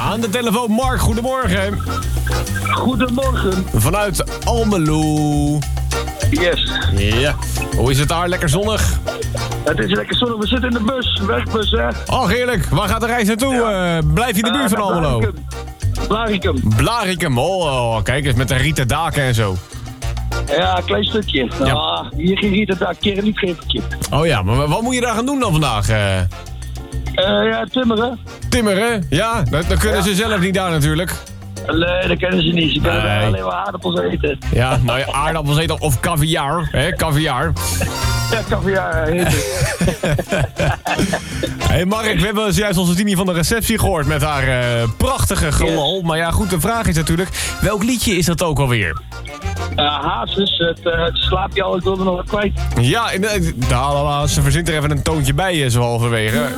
Aan de telefoon Mark, goedemorgen. Goedemorgen. Vanuit Almelo. Yes. Ja. Hoe is het daar? Lekker zonnig? Het is lekker zonnig. We zitten in de bus. Werkbus, hè. Oh, heerlijk. Waar gaat de reis naartoe? Blijf je in de buurt van Almelo? Blaricum. Blaricum. Oh, kijk eens met de rieten daken en zo. Ja, een klein stukje. Ja. Ah, hier geen rieten daar, keer een liefgevertje. Oh ja, maar wat moet je daar gaan doen dan vandaag? Ja, timmeren. Timmeren? Ja, dan kunnen ze zelf niet daar natuurlijk. Nee, dat kennen ze niet. Ze kunnen Nee. alleen maar aardappels eten. Ja, nou ja, aardappels eten of caviar. Hè, caviar. Ja, caviar heet het. Hey Mark, we hebben zojuist onze Tini van de receptie gehoord met haar prachtige gelol. Yes. Maar ja, goed, de vraag is natuurlijk, welk liedje is dat ook alweer? Hazes, het slaap je al, ik wilde nog wat kwijt. Ja, ze verzint er even een toontje bij, zo halverwege.